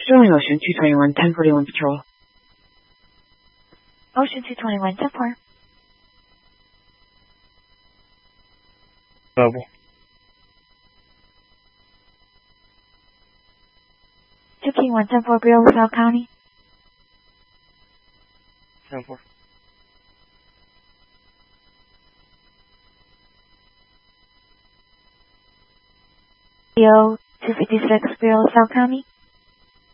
Sterling Ocean 221, 1041 patrol. Ocean 221, 10-4. Double. Two King 1, 10-4, Brio, LaSalle County. 10-4. Brio, 256, Brio, LaSalle County.